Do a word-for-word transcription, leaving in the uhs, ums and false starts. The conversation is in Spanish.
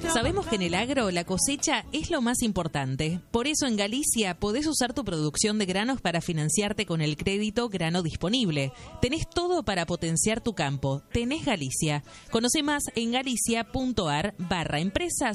Sabemos que en el agro la cosecha es lo más importante. Por eso en Galicia podés usar tu producción de granos para financiarte con el crédito Grano Disponible. Tenés todo para potenciar tu campo. Tenés Galicia. Conoce más en galicia punto ar barra empresas